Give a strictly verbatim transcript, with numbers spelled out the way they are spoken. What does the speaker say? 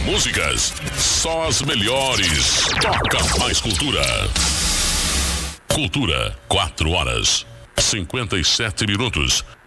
músicas, só as melhores. Toca mais cultura. Cultura, quatro horas, cinquenta e sete minutos.